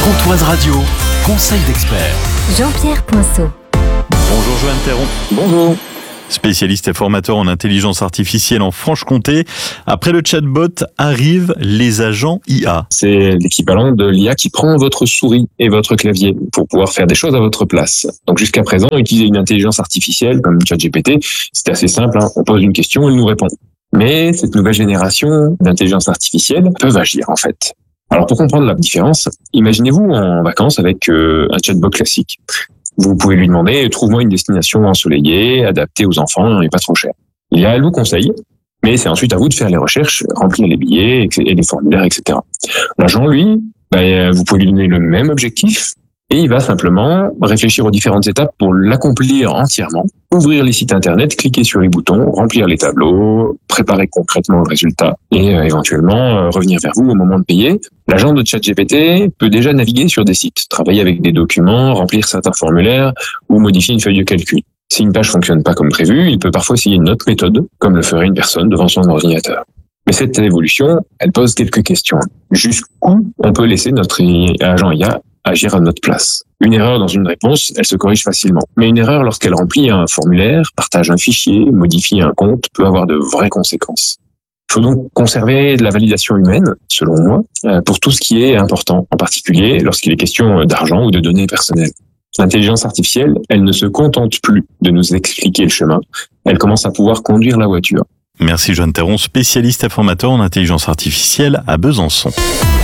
Pontoise Radio, conseil d'expert. Jean-Pierre Poinceau. Bonjour Joanne Perron. Bonjour. Spécialiste et formateur en intelligence artificielle en Franche-Comté. Après le chatbot, arrivent les agents IA. C'est l'équivalent de l'IA qui prend votre souris et votre clavier pour pouvoir faire des choses à votre place. Donc jusqu'à présent, utiliser une intelligence artificielle comme ChatGPT, c'était assez simple. On pose une question, il nous répond. Mais cette nouvelle génération d'intelligence artificielle peuvent agir en fait. Alors pour comprendre la différence, imaginez-vous en vacances avec un chatbot classique. Vous pouvez lui demander « Trouve-moi une destination ensoleillée, adaptée aux enfants et pas trop chère ». Elle vous conseille, mais c'est ensuite à vous de faire les recherches, remplir les billets et les formulaires, etc. L'agent, lui, vous pouvez lui donner le même objectif et il va simplement réfléchir aux différentes étapes pour l'accomplir entièrement, ouvrir les sites internet, cliquer sur les boutons, remplir les tableaux, préparer concrètement le résultat et éventuellement revenir vers vous au moment de payer. L'agent de ChatGPT peut déjà naviguer sur des sites, travailler avec des documents, remplir certains formulaires ou modifier une feuille de calcul. Si une page fonctionne pas comme prévu, il peut parfois essayer une autre méthode, comme le ferait une personne devant son ordinateur. Mais cette évolution, elle pose quelques questions. Jusqu'où on peut laisser notre agent IA agir à notre place? Une erreur dans une réponse, elle se corrige facilement. Mais une erreur lorsqu'elle remplit un formulaire, partage un fichier, modifie un compte, peut avoir de vraies conséquences. Il faut donc conserver de la validation humaine, selon moi, pour tout ce qui est important, en particulier lorsqu'il est question d'argent ou de données personnelles. L'intelligence artificielle, elle ne se contente plus de nous expliquer le chemin, elle commence à pouvoir conduire la voiture. Merci Joanne Perron, spécialiste et formateur en intelligence artificielle à Besançon.